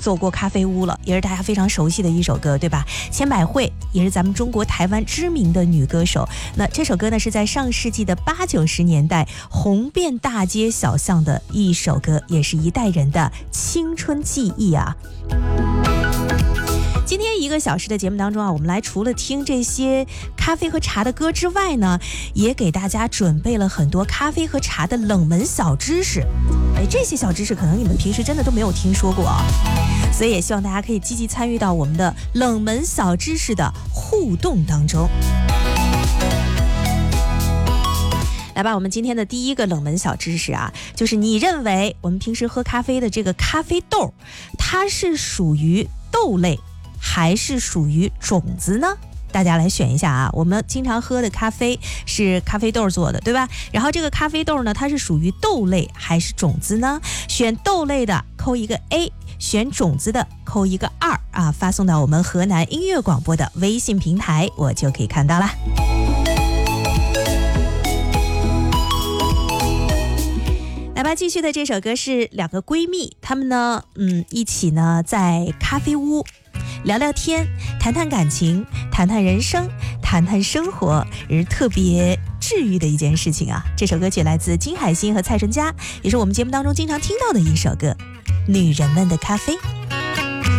走过咖啡屋了，也是大家非常熟悉的一首歌，对吧？千百惠也是咱们中国台湾知名的女歌手。那这首歌呢，是在上世纪的80、90年代红遍大街小巷的一首歌，也是一代人的青春记忆啊。今天1个小时的节目当中啊，我们来除了听这些咖啡和茶的歌之外呢，也给大家准备了很多咖啡和茶的冷门小知识。这些小知识可能你们平时真的都没有听说过啊，所以也希望大家可以积极参与到我们的冷门小知识的互动当中。来吧，我们今天的第一个冷门小知识啊，就是你认为我们平时喝咖啡的这个咖啡豆，它是属于豆类还是属于种子呢？大家来选一下啊。我们经常喝的咖啡是咖啡豆做的，对吧？然后这个咖啡豆呢，它是属于豆类还是种子呢？选豆类的扣一个 A， 选种子的扣一个2啊，发送到我们河南音乐广播的微信平台，我就可以看到了。来吧，继续的这首歌是2个闺蜜，她们呢，一起呢在咖啡屋聊聊天，谈谈感情，谈谈人生，谈谈生活，也是特别治愈的一件事情啊。这首歌曲来自金海心和蔡淳佳，也是我们节目当中经常听到的一首歌《女人们的咖啡》。